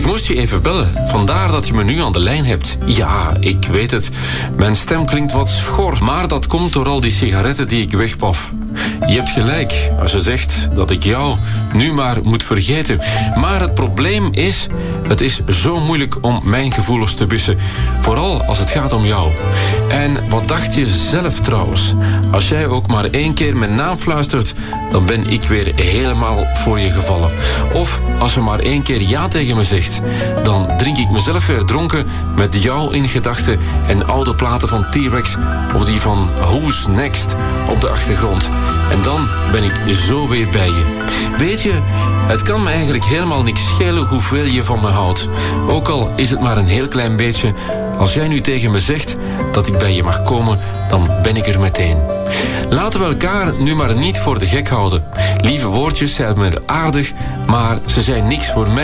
Ik moest je even bellen, vandaar dat je me nu aan de lijn hebt. Ja, ik weet het. Mijn stem klinkt wat schor, maar dat komt door al die sigaretten die ik wegpaf. Je hebt gelijk als je zegt dat ik jou nu maar moet vergeten. Maar het probleem is, het is zo moeilijk om mijn gevoelens te bussen. Vooral als het gaat om jou. En wat dacht je zelf trouwens? Als jij ook maar 1 keer mijn naam fluistert, dan ben ik weer helemaal voor je gevallen. Of als je maar 1 keer ja tegen me zegt, dan drink ik mezelf weer dronken met jou in gedachten en oude platen van T-Rex of die van Who's Next op de achtergrond. En dan ben ik zo weer bij je. Weet je, het kan me eigenlijk helemaal niks schelen hoeveel je van me houdt. Ook al is het maar een heel klein beetje. Als jij nu tegen me zegt dat ik bij je mag komen, dan ben ik er meteen. Laten we elkaar nu maar niet voor de gek houden. Lieve woordjes zijn me aardig, maar ze zijn niks voor mij.